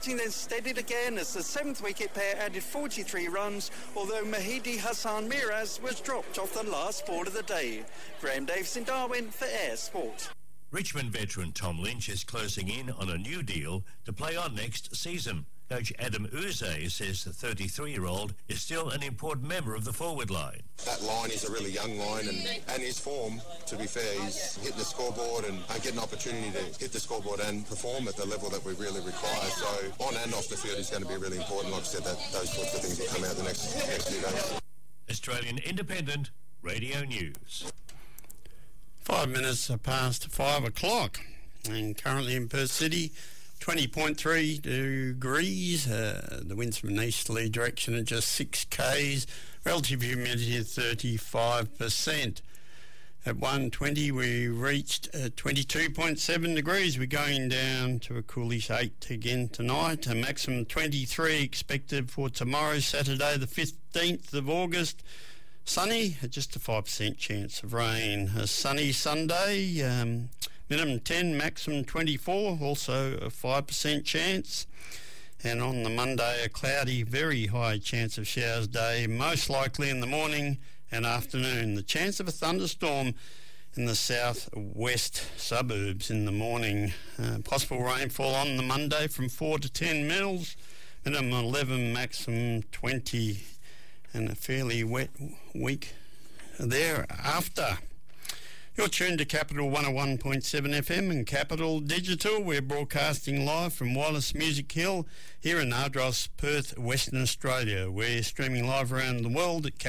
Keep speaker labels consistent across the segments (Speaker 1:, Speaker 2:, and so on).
Speaker 1: Then steadied again as the 7th wicket pair added 43 runs, although Mahidi Hassan Miraz was dropped off the last ball of the day. Graham Davis in Darwin for Air Sport.
Speaker 2: Richmond veteran Tom Lynch is closing in on a new deal to play on next season. Coach Adam Uze says the 33-year-old is still an important member of the forward line.
Speaker 3: That line is a really young line, and his form, to be fair, he's hitting the scoreboard and getting an opportunity to hit the scoreboard and perform at the level that we really require. So on and off the field is going to be really important. Like I said, those sorts of things will come out the next few days.
Speaker 2: Australian Independent Radio News.
Speaker 4: 5 minutes past 5 o'clock, and currently in Perth City, 20.3 degrees. The winds from an easterly direction at just 6 k's. Relative humidity at 35%. At 1:20 we reached 22.7 degrees. We're going down to a coolish 8 again tonight. A maximum 23 expected for tomorrow, Saturday the 15th of August. Sunny, just a 5% chance of rain. A sunny Sunday, minimum 10, maximum 24, also a 5% chance. And on the Monday, a cloudy, very high chance of showers day, most likely in the morning and afternoon. The chance of a thunderstorm in the southwest suburbs in the morning. Possible rainfall on the Monday from 4 to 10 mils, minimum 11, maximum 20, and a fairly wet week thereafter. You're tuned to Capital 101.7 FM and Capital Digital. We're broadcasting live from Wallace Music Hill here in Ardross, Perth, Western Australia. We're streaming live around the world at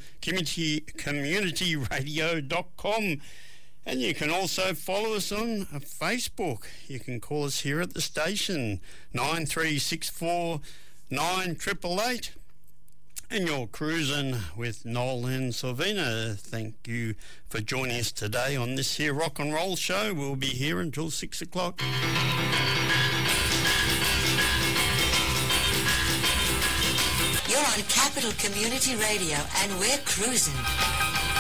Speaker 4: capitalcommunityradio.com. And you can also follow us on Facebook. You can call us here at the station, 9364 9888. And you're cruising with Noel and Silvina. Thank you for joining us today on this here rock and roll show. We'll be here until 6 o'clock.
Speaker 5: You're on Capital Community Radio and we're cruising.